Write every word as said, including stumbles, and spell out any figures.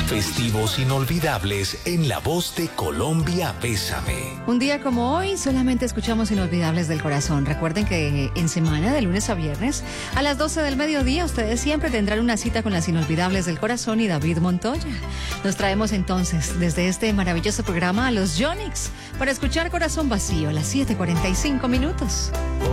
Festivos inolvidables en la voz de Colombia Bésame. Un día como hoy solamente escuchamos Inolvidables del Corazón. Recuerden que en semana de lunes a viernes a las doce del mediodía ustedes siempre tendrán una cita con las Inolvidables del Corazón y David Montoya. Nos traemos entonces desde este maravilloso programa a los Yonix para escuchar Corazón Vacío a las siete cuarenta y cinco minutos.